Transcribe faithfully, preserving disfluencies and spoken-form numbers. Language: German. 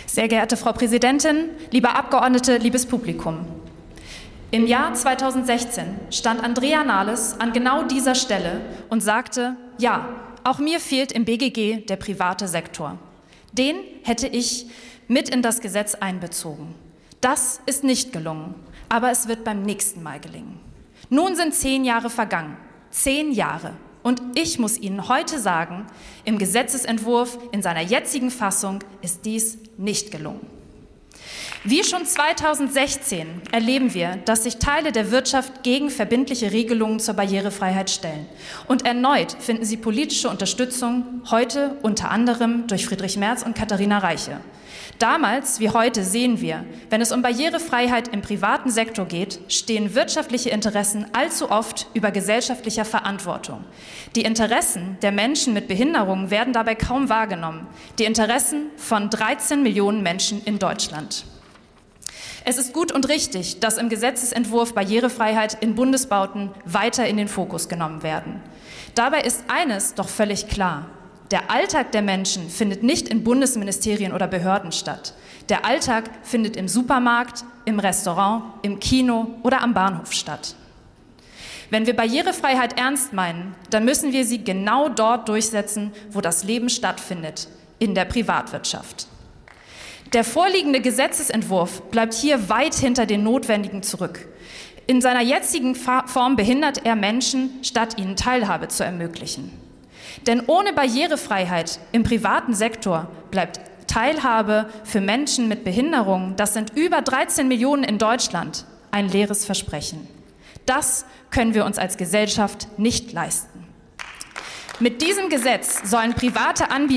Sehr geehrte Frau Präsidentin, liebe Abgeordnete, liebes Publikum. Im Jahr zweitausendsechzehn stand Andrea Nahles an genau dieser Stelle und sagte, ja, auch mir fehlt im B G G der private Sektor. Den hätte ich mit in das Gesetz einbezogen. Das ist nicht gelungen, aber es wird beim nächsten Mal gelingen. Nun sind zehn Jahre vergangen, zehn Jahre. Und ich muss Ihnen heute sagen, im Gesetzesentwurf in seiner jetzigen Fassung ist dies nicht gelungen. Wie schon zweitausendsechzehn erleben wir, dass sich Teile der Wirtschaft gegen verbindliche Regelungen zur Barrierefreiheit stellen. Und erneut finden sie politische Unterstützung, heute unter anderem durch Friedrich Merz und Katharina Reiche. Damals wie heute sehen wir, wenn es um Barrierefreiheit im privaten Sektor geht, stehen wirtschaftliche Interessen allzu oft über gesellschaftlicher Verantwortung. Die Interessen der Menschen mit Behinderungen werden dabei kaum wahrgenommen. Die Interessen von dreizehn Millionen Menschen in Deutschland. Es ist gut und richtig, dass im Gesetzesentwurf Barrierefreiheit in Bundesbauten weiter in den Fokus genommen werden. Dabei ist eines doch völlig klar. Der Alltag der Menschen findet nicht in Bundesministerien oder Behörden statt. Der Alltag findet im Supermarkt, im Restaurant, im Kino oder am Bahnhof statt. Wenn wir Barrierefreiheit ernst meinen, dann müssen wir sie genau dort durchsetzen, wo das Leben stattfindet, in der Privatwirtschaft. Der vorliegende Gesetzesentwurf bleibt hier weit hinter den Notwendigen zurück. In seiner jetzigen Form behindert er Menschen, statt ihnen Teilhabe zu ermöglichen. Denn ohne Barrierefreiheit im privaten Sektor bleibt Teilhabe für Menschen mit Behinderungen, das sind über dreizehn Millionen in Deutschland, ein leeres Versprechen. Das können wir uns als Gesellschaft nicht leisten. Mit diesem Gesetz sollen private Anbieter